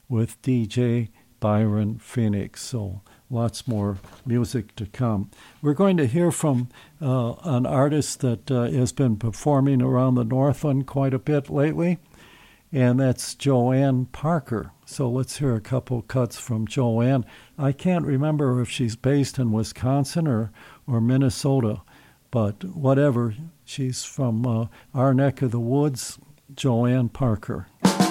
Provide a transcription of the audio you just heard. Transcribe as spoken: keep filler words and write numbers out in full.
with D J Byron Phoenix. So lots more music to come. We're going to hear from uh, an artist that uh, has been performing around the Northland quite a bit lately, and that's Joanne Parker. So let's hear a couple cuts from Joanne. I can't remember if she's based in Wisconsin or, or Minnesota, but whatever, she's from uh, our neck of the woods, Joanne Parker.